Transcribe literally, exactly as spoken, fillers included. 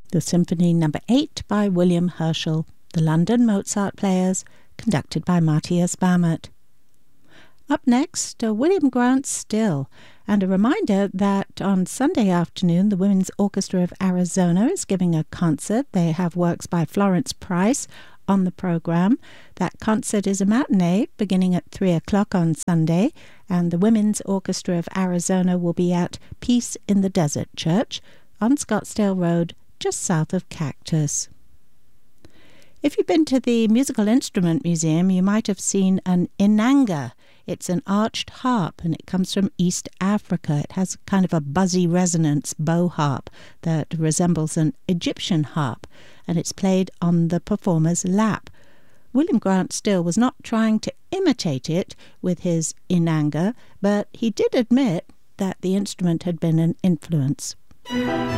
The Symphony Number eight by William Herschel, the London Mozart Players, conducted by Matthias Bamert. Up next, uh, William Grant Still, and a reminder that on Sunday afternoon the Women's Orchestra of Arizona is giving a concert. They have works by Florence Price on the program. That concert is a matinee beginning at three o'clock on Sunday, and the Women's Orchestra of Arizona will be at Peace in the Desert Church on Scottsdale Road, just south of Cactus. If you've been to the Musical Instrument Museum, you might have seen an inanga. It's an arched harp, and it comes from East Africa. It has kind of a buzzy resonance bow harp that resembles an Egyptian harp, and it's played on the performer's lap. William Grant Still was not trying to imitate it with his inanga, but he did admit that the instrument had been an influence.